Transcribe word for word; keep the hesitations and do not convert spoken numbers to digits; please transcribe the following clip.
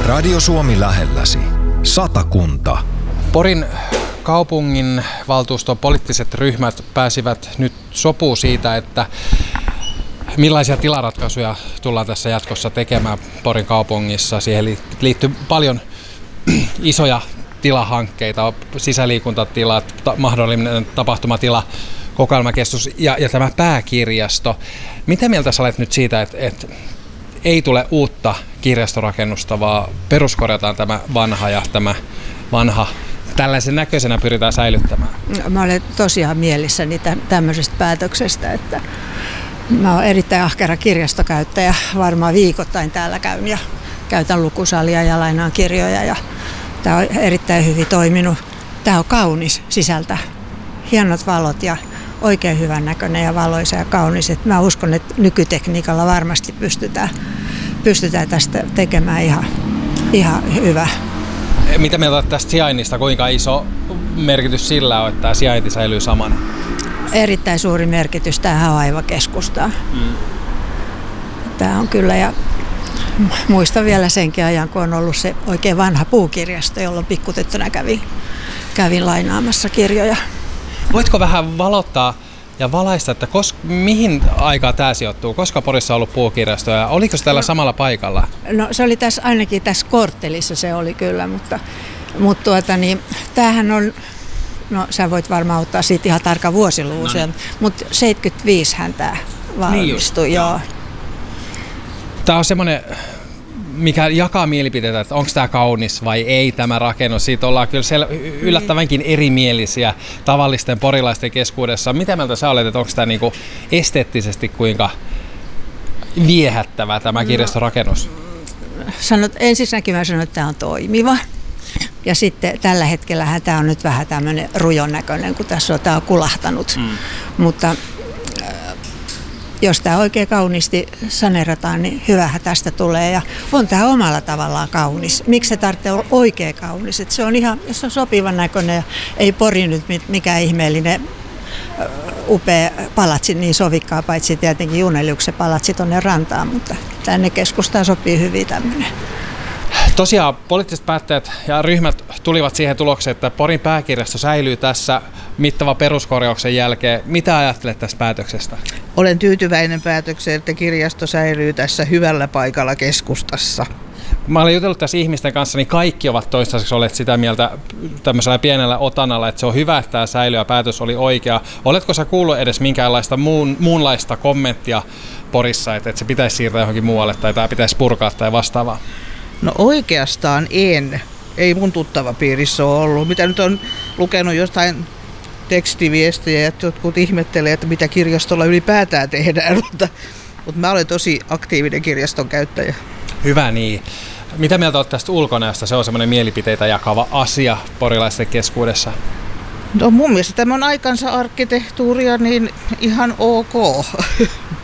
Radio Suomi lähelläsi. Satakunta. Porin kaupungin valtuuston poliittiset ryhmät pääsivät nyt sopuun siitä, että millaisia tilaratkaisuja tullaan tässä jatkossa tekemään Porin kaupungissa. Siihen liittyy paljon isoja tilahankkeita, sisäliikuntatilat, ta- mahdollinen tapahtumatila, kokoelmakeskus ja, ja tämä pääkirjasto. Mitä mieltä sä olet nyt siitä, että, että ei tule uutta kirjastorakennusta, vaan peruskorjataan tämä vanha ja tämä vanha tällaisen näköisenä pyritään säilyttämään? Mä olen tosiaan mielissäni tämmöisestä päätöksestä, että mä oon erittäin ahkera kirjastokäyttäjä. Varmaan viikoittain täällä käyn ja käytän lukusalia ja lainaan kirjoja ja tää on erittäin hyvin toiminut. Tää on kaunis sisältä. Hienot valot ja oikein hyvän näköinen ja valoisa ja kaunis. Et mä uskon, että nykytekniikalla varmasti pystytään, pystytään tästä tekemään ihan, ihan hyvä. Mitä mieltä olet tästä sijainnista? Kuinka iso merkitys sillä on, että tämä sijainti säilyy samana? Erittäin suuri merkitys. Tämähän on aivan keskustaan. Mm. Tämä on kyllä, ja muistan vielä senkin ajan, kun on ollut se oikein vanha puukirjasto, jolloin pikkutyttönä kävin, kävin lainaamassa kirjoja. Voitko vähän valottaa ja valaista, että kos, mihin aikaan tämä sijoittuu? Koska Porissa on ollut puukirjasto ja oliko se tällä no, samalla paikalla? No se oli tässä, ainakin tässä korttelissa se oli kyllä, mutta, mutta tuota, niin, tämähän on, no sä voit varmaan ottaa siitä ihan tarkan vuosiluvun, no. Mutta seitsemänkymmentäviisihän tämä valmistui. Niin joo. Tämä on semmoinen, mikä jakaa mielipiteitä, että onko tämä kaunis vai ei tämä rakennus. Siitä ollaan kyllä sel- yllättävänkin erimielisiä tavallisten porilaisten keskuudessa. Mitä mieltä sä olet, että onko tämä niinku esteettisesti kuinka viehättävä tämä kirjastorakennus? No, sanot, ensinnäkin mä sanon, että tämä on toimiva. Ja sitten tällä hetkellähän tämä on nyt vähän tämmöinen rujon näköinen, kun tässä on, tämä on kulahtanut. Mm. Mutta jos tämä oikein kauniisti saneerataan, niin hyvähän tästä tulee. Ja on tämä omalla tavallaan kaunis. Miksi se tarvitsee olla oikein kaunis? Et se on ihan se on sopivan näköinen ja ei Pori nyt mikään ihmeellinen upea palatsi niin sovikkaa, paitsi tietenkin Juneliuksen palatsi tuonne rantaan, mutta tänne keskustaan sopii hyvin tämmöinen. Tosiaan poliittiset päättäjät ja ryhmät tulivat siihen tulokseen, että Porin pääkirjasto säilyy tässä mittavan peruskorjauksen jälkeen. Mitä ajattelet tästä päätöksestä? Olen tyytyväinen päätökseen, että kirjasto säilyy tässä hyvällä paikalla keskustassa. Mä olen jutellut tässä ihmisten kanssa, niin kaikki ovat toistaiseksi olleet sitä mieltä tämmöisellä pienellä otanalla, että se on hyvä, että tämä säilyy ja päätös oli oikea. Oletko sä kuullut edes minkäänlaista muun, muunlaista kommenttia Porissa, että, että se pitäisi siirtää johonkin muualle tai tämä pitäisi purkaa tai vastaavaa? No oikeastaan en. Ei mun tuttava piirissä ole ollut. Mitä nyt on lukenut jostain tekstiviestejä, että jotkut ihmettelee, että mitä kirjastolla ylipäätään tehdään, mutta, mutta mä olen tosi aktiivinen kirjaston käyttäjä. Hyvä niin. Mitä mieltä olet tästä ulkonäöstä? Se on semmoinen mielipiteitä jakava asia porilaisten keskuudessa. No mun mielestä tämä on aikansa arkkitehtuuria, niin ihan ok.